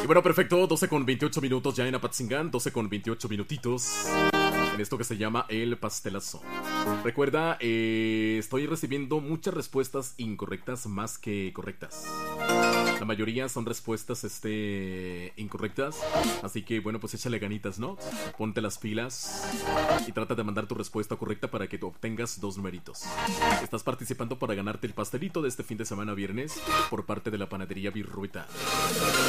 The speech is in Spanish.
Bueno, perfecto, 12 con 28 minutos ya en Apatzingán, 12 con 28 minutitos en esto que se llama el pastelazo. Recuerda, estoy recibiendo muchas respuestas incorrectas más que correctas. La mayoría son respuestas incorrectas. Así que bueno, pues échale ganitas, ¿no? Ponte las pilas y trata de mandar tu respuesta correcta para que tú obtengas 2 numeritos. Estás participando para ganarte el pastelito de este fin de semana viernes por parte de la panadería Birrueta.